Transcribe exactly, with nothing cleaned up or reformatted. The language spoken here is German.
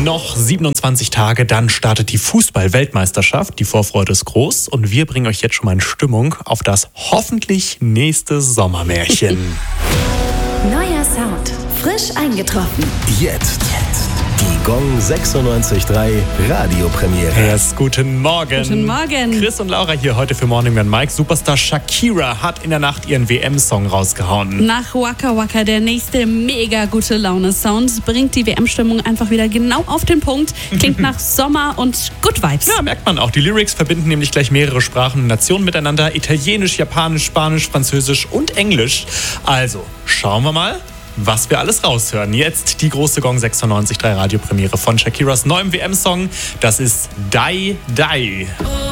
Noch siebenundzwanzig Tage, dann startet die Fußball-Weltmeisterschaft. Die Vorfreude ist groß und wir bringen euch jetzt schon mal in Stimmung auf das hoffentlich nächste Sommermärchen. Neuer Sound, frisch eingetroffen. Jetzt. Die Gong sechsundneunzig Komma drei Radiopremiere. Yes, guten Morgen. Guten Morgen. Chris und Laura hier heute für Morning with Mike. Superstar Shakira hat in der Nacht ihren W M-Song rausgehauen. Nach Waka Waka, der nächste mega gute Laune-Sound, bringt die W M-Stimmung einfach wieder genau auf den Punkt. Klingt nach Sommer und Good Vibes. Ja, merkt man auch. Die Lyrics verbinden nämlich gleich mehrere Sprachen und Nationen miteinander. Italienisch, Japanisch, Spanisch, Französisch und Englisch. Also, schauen wir mal, was wir alles raushören. Jetzt die große Gong sechsundneunzig Komma drei Radiopremiere von Shakiras neuem W M-Song. Das ist Die Die.